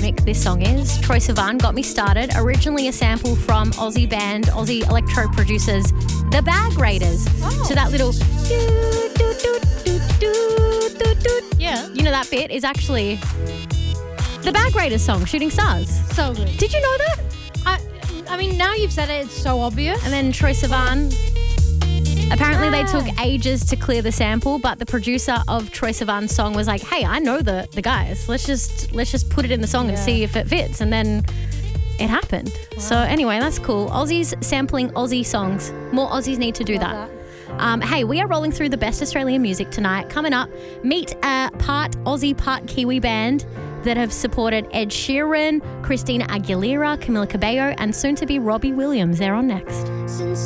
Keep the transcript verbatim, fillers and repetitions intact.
iconic this song is. Troye Sivan, Got Me Started, originally a sample from Aussie band, Aussie electro producers, The Bag Raiders. Oh. So that little doo, doo, doo, doo, doo, doo, doo, Yeah. you know, that bit is actually the Bag Raiders song, Shooting Stars. So good. Did you know that? I, I mean, now you've said it, it's so obvious. And then Troye Sivan, apparently they Ah. took ages to clear the sample, but the producer of Troye Sivan's song was like, hey, I know the, the guys. Let's just let's just put it in the song and Yeah. see if it fits. And then it happened. So anyway, that's cool. Aussies sampling Aussie songs. More Aussies need to do that. Love Um, hey, we are rolling through the best Australian music tonight. Coming up, meet a part Aussie, part Kiwi band that have supported Ed Sheeran, Christina Aguilera, Camila Cabello, and soon to be Robbie Williams. They're on next.